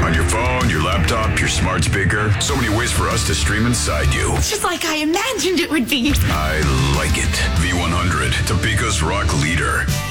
On your phone, your laptop, your smart speaker. So many ways for us to stream inside you. It's just like I imagined it would be. I like it. V100, Topeka's rock leader.